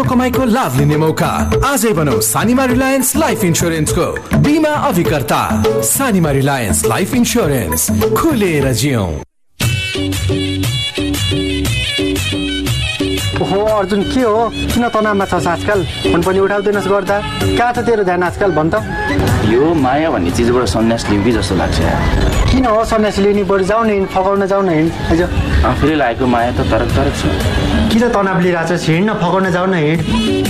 कमाईको लाभ लिने मौका। आजै बनाऊ सानिमा रिलायन्स लाइफ इन्स्योरेन्सको बीमा अभिकर्ता। सानिमा रिलायन्स लाइफ इन्स्योरेन्स, खुलेर जियौं। ओहो अर्जुन, के हो? किन तनावमा छस् आजकल? फोन पनि उठाउँदैनस् गर्दा। कहाँ छ तेरो ध्यान आजकल भन् त? यो माया भन्ने चिजबाट सन्यास लिउँ कि जस्तो लाग्छ यार। किन हो सन्यास लिने? बरु जाऊ न, फकाउन जाऊ न। हिँड आफूले लागेको माया त तरक छ। किन तनाव लिइरहेछस्? हिँड्न, फकाउन जाऊ न, हिँड।